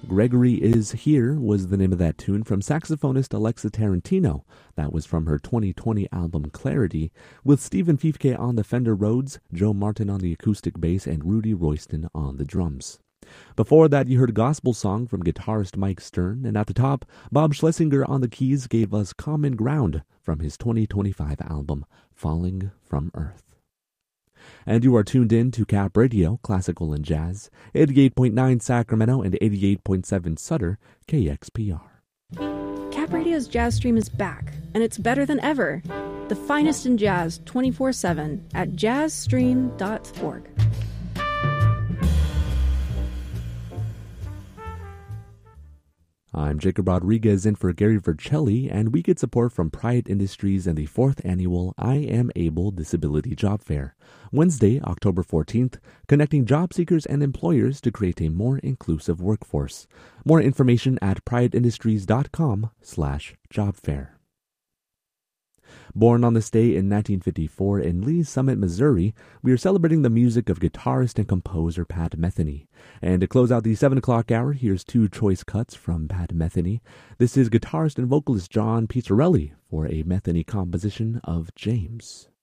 Gregory Is Here was the name of that tune from saxophonist Alexa Tarantino. That was from her 2020 album Clarity, with Stephen Fiefke on the Fender Rhodes, Joe Martin on the acoustic bass, and Rudy Royston on the drums. Before that, you heard a gospel song from guitarist Mike Stern, and at the top, Bob Schlesinger on the keys gave us Common Ground from his 2025 album Falling from Earth. And you are tuned in to Cap Radio, Classical and Jazz, 88.9 Sacramento and 88.7 Sutter, KXPR. Cap Radio's Jazz Stream is back, and it's better than ever. The finest in jazz 24/7 at jazzstream.org. I'm Jacob Rodriguez in for Gary Vercelli, and we get support from Pride Industries and the 4th Annual I Am Able Disability Job Fair, Wednesday, October 14th, connecting job seekers and employers to create a more inclusive workforce. More information at prideindustries.com/jobfair. Born on this day in 1954 in Lee's Summit, Missouri, we are celebrating the music of guitarist and composer Pat Metheny. And to close out the 7 o'clock hour, here's 2 choice cuts from Pat Metheny. This is guitarist and vocalist John Pizzarelli for a Metheny composition of James.